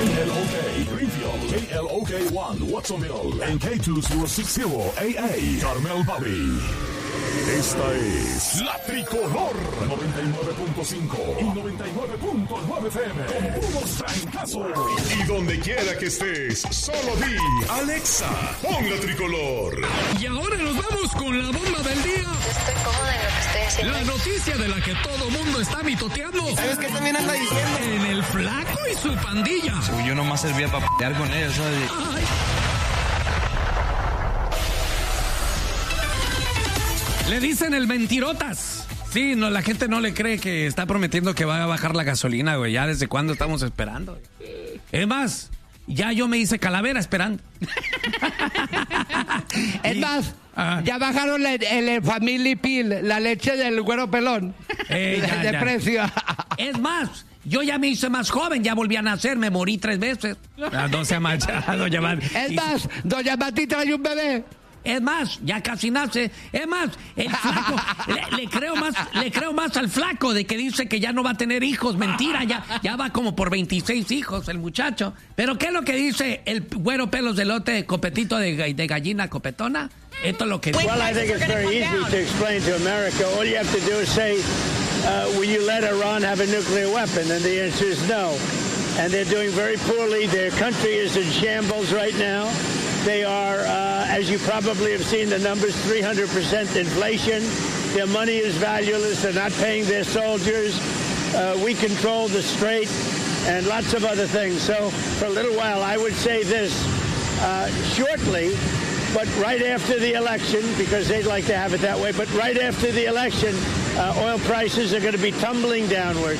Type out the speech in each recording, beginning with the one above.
KLOK Greenfield, KLOK 1 Watsonville, en K2060 AA Carmel Valley. Esta es La Tricolor 99.5 y 99.9 FM con puros trancazos. Y donde quiera que estés, solo di Alexa, pon La Tricolor. Y ahora nos vamos con la bomba del día. Estoy cómoda en lo que estoy haciendo. La noticia de la que todo mundo está mitoteando. ¿Sabes qué también anda diciendo? En el Flaco y su pandilla. Uy, yo nomás servía para pelear con ellos, ¿sabes? Ay. Le dicen el mentirotas. Sí, no, la gente no le cree que está prometiendo que va a bajar la gasolina, güey. Ya desde cuándo estamos esperando. Es más, ya yo me hice calavera esperando. Es más, ya bajaron el Family Pill, la leche del güero pelón. De precio. Es más, yo ya me hice más joven, ya volví a nacer, me morí 3 veces. No se ha manchado, doña Mati. Es más, doña Mati trae un bebé. Es más, ya casi nace. Es más, el flaco, le creo más al flaco de que dice que ya no va a tener hijos. Mentira, ya va como por 26 hijos el muchacho. Pero ¿qué es lo que dice el güero pelos de lote, copetito de gallina copetona? Esto es lo que dice. Well, I think it's very easy to explain to America. All you have to do is say, will you let Iran have a nuclear weapon? And the answer is no. And they're doing very poorly. Their country is in shambles right now. They are, as you probably have seen the numbers, 300% inflation. Their money is valueless. They're not paying their soldiers. We control the strait and lots of other things. So for a little while, I would say this, shortly, but right after the election, because they'd like to have it that way, but right after the election, oil prices are going to be tumbling downward.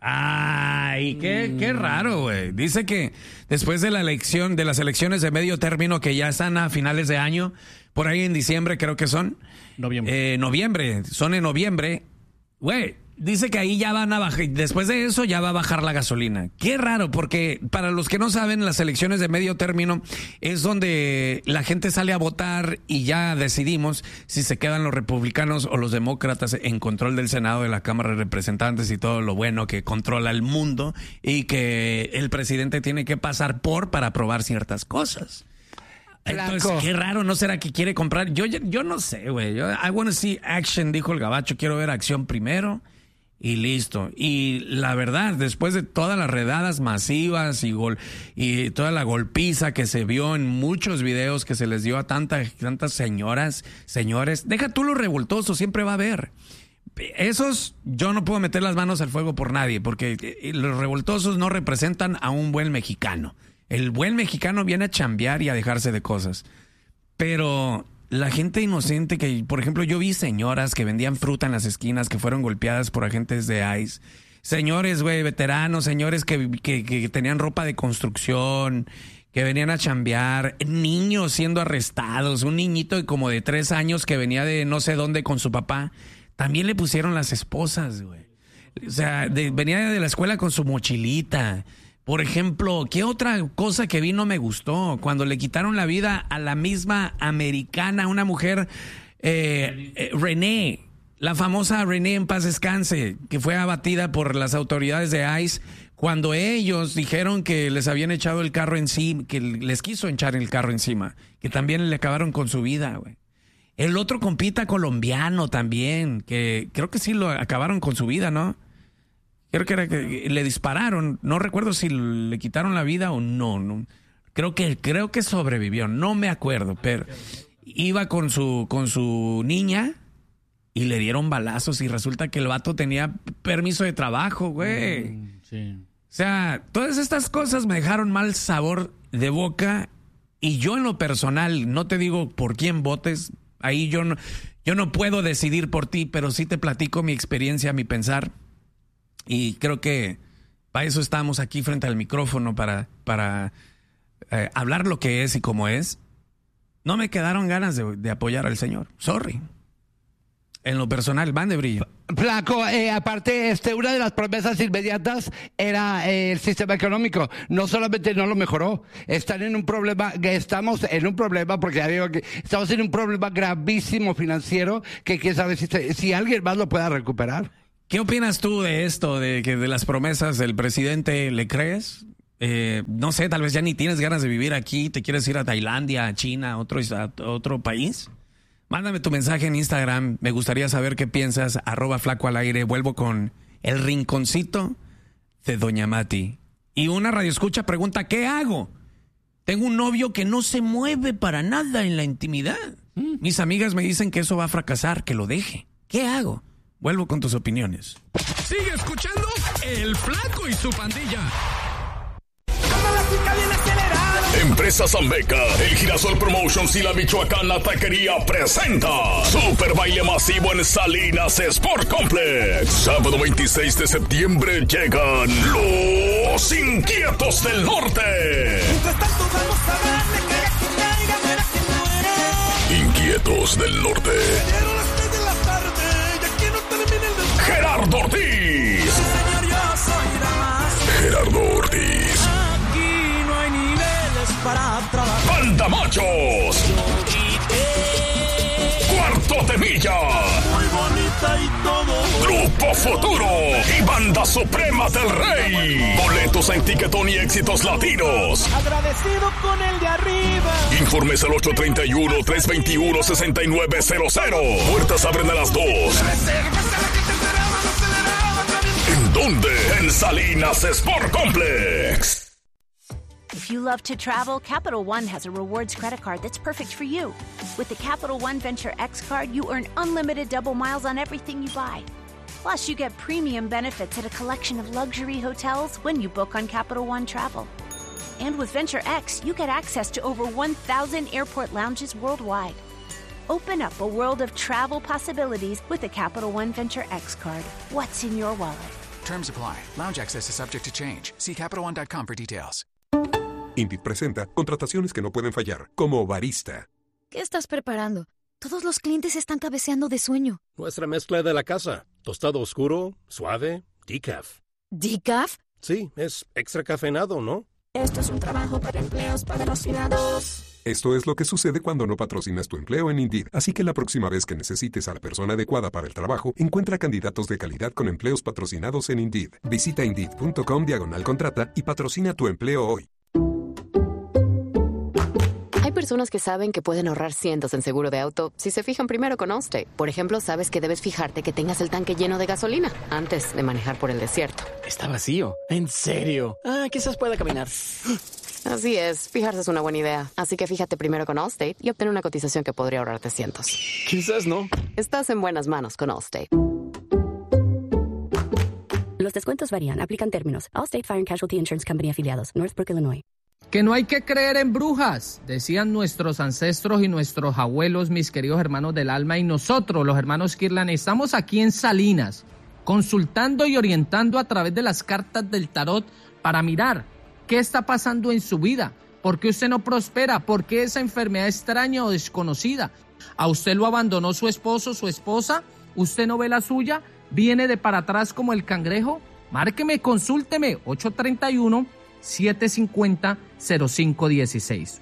Ay, qué raro, güey. Dice que después de de las elecciones de medio término que ya están a finales de año, por ahí en diciembre creo que son. Noviembre, son en noviembre. Güey, dice que ahí ya van a bajar, después de eso ya va a bajar la gasolina. Qué raro, porque para los que no saben, las elecciones de medio término es donde la gente sale a votar y ya decidimos si se quedan los republicanos o los demócratas en control del Senado, de la Cámara de Representantes y todo lo bueno que controla el mundo y que el presidente tiene que pasar para aprobar ciertas cosas. Entonces, qué raro, ¿no será que quiere comprar? Yo no sé, güey. I want to see action, dijo el gabacho. Quiero ver acción primero y listo. Y la verdad, después de todas las redadas masivas y toda la golpiza que se vio en muchos videos que se les dio a tantas señores, deja tú los revoltosos, siempre va a haber. Esos, yo no puedo meter las manos al fuego por nadie, porque los revoltosos no representan a un buen mexicano. El buen mexicano viene a chambear y a dejarse de cosas. Pero la gente inocente que, por ejemplo, yo vi señoras que vendían fruta en las esquinas que fueron golpeadas por agentes de ICE. Señores, güey, veteranos, señores que tenían ropa de construcción, que venían a chambear. Niños siendo arrestados. Un niñito como de 3 años que venía de no sé dónde con su papá. También le pusieron las esposas, güey. O sea, venía de la escuela con su mochilita. Por ejemplo, ¿qué otra cosa que vi no me gustó? Cuando le quitaron la vida a la misma americana, una mujer, Renee, la famosa Renee en paz descanse, que fue abatida por las autoridades de ICE cuando ellos dijeron que les habían echado el carro encima, que les quiso echar el carro encima, que también le acabaron con su vida, güey. El otro compita colombiano también, que creo que sí lo acabaron con su vida, ¿no? Creo que era que le dispararon, no recuerdo si le quitaron la vida o no. Creo que sobrevivió, no me acuerdo, pero iba con su niña y le dieron balazos y resulta que el vato tenía permiso de trabajo, güey. Sí. O sea, todas estas cosas me dejaron mal sabor de boca y yo en lo personal, no te digo por quién votes, ahí yo no puedo decidir por ti, pero sí te platico mi experiencia, mi pensar. Y creo que para eso estamos aquí frente al micrófono, para hablar lo que es y cómo es. No me quedaron ganas de apoyar al señor. Sorry. En lo personal, van de brillo. Flaco, aparte, una de las promesas inmediatas era el sistema económico. No solamente no lo mejoró, estamos en un problema, porque ya digo que estamos en un problema gravísimo financiero, que quién sabe si alguien más lo pueda recuperar. ¿Qué opinas tú de esto, de las promesas del presidente? ¿Le crees? no sé, tal vez ya ni tienes ganas de vivir aquí, te quieres ir a Tailandia, a China, a otro país. Mándame tu mensaje en Instagram, me gustaría saber qué piensas, @flacoalaire. Vuelvo con el rinconcito de Doña Mati. Y una radioescucha pregunta, ¿qué hago? Tengo un novio que no se mueve para nada en la intimidad. Mis amigas me dicen que eso va a fracasar, que lo deje. ¿Qué hago? Vuelvo con tus opiniones. Sigue escuchando El Flaco y su pandilla. Empresa Zambeca, el Girasol Promotions y la Michoacana Taquería presenta Super Baile Masivo en Salinas Sport Complex. Sábado 26 de septiembre llegan los Inquietos del Norte. Inquietos del Norte. Gerardo Ortiz. Gerardo Ortiz. Banda Machos. Cuarto de Milla. Muy bonita y todo. Grupo Futuro y Banda Suprema del Rey. Boletos en Tiquetón y Éxitos Latinos. Agradecido con el de arriba. Informes al 831-321-6900. Puertas abren a las 2. ¿En dónde? En Salinas Sport Complex. If you love to travel, Capital One has a rewards credit card that's perfect for you. With the Capital One Venture X card, you earn unlimited double miles on everything you buy. Plus, you get premium benefits at a collection of luxury hotels when you book on Capital One Travel. And with Venture X, you get access to over 1,000 airport lounges worldwide. Open up a world of travel possibilities with the Capital One Venture X card. What's in your wallet? Terms apply. Lounge access is subject to change. See CapitalOne.com for details. Indeed presenta contrataciones que no pueden fallar, como barista. ¿Qué estás preparando? Todos los clientes están cabeceando de sueño. Nuestra mezcla de la casa. Tostado oscuro, suave, decaf. ¿Decaf? Sí, es extra cafeinado, ¿no? Esto es un trabajo para empleos patrocinados. Esto es lo que sucede cuando no patrocinas tu empleo en Indeed. Así que la próxima vez que necesites a la persona adecuada para el trabajo, encuentra candidatos de calidad con empleos patrocinados en Indeed. Visita Indeed.com/contrata y patrocina tu empleo hoy. Hay personas que saben que pueden ahorrar cientos en seguro de auto si se fijan primero con Allstate. Por ejemplo, sabes que debes fijarte que tengas el tanque lleno de gasolina antes de manejar por el desierto. Está vacío. ¿En serio? Quizás pueda caminar. Así es, fijarse es una buena idea. Así que fíjate primero con Allstate y obtén una cotización que podría ahorrarte cientos. Quizás no. Estás en buenas manos con Allstate. Los descuentos varían. Aplican términos. Allstate Fire and Casualty Insurance Company afiliados. Northbrook, Illinois. Que no hay que creer en brujas, decían nuestros ancestros y nuestros abuelos, mis queridos hermanos del alma, y nosotros, los hermanos Kirlan, estamos aquí en Salinas, consultando y orientando a través de las cartas del tarot para mirar qué está pasando en su vida, por qué usted no prospera, por qué esa enfermedad extraña o desconocida. ¿A usted lo abandonó su esposo, su esposa? ¿Usted no ve la suya? ¿Viene de para atrás como el cangrejo? Márqueme, consúlteme, 831-750-0516.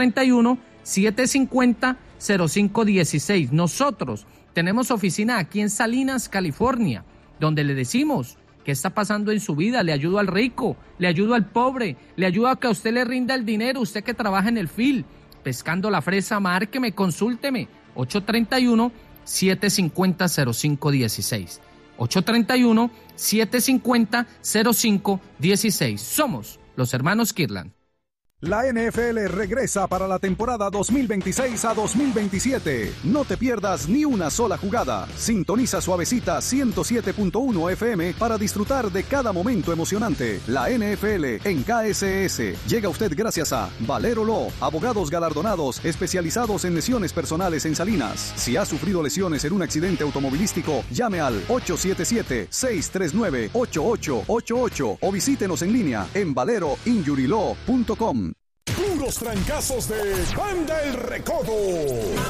831-750-0516. Nosotros tenemos oficina aquí en Salinas, California, donde le decimos qué está pasando en su vida. Le ayudo al rico, le ayudo al pobre, le ayudo a que a usted le rinda el dinero, usted que trabaja en el field, pescando la fresa. Márqueme, consúlteme. 831-750-0516. 831-750-0516. Somos los hermanos Kirlan. La NFL regresa para la temporada 2026 a 2027. No te pierdas ni una sola jugada. Sintoniza Suavecita 107.1 FM para disfrutar de cada momento emocionante. La NFL en KSS llega a usted gracias a Valero Law, abogados galardonados especializados en lesiones personales en Salinas. Si ha sufrido lesiones en un accidente automovilístico, llame al 877-639-8888 o visítenos en línea en valeroinjurylaw.com. Puros trancazos de Banda El Recodo.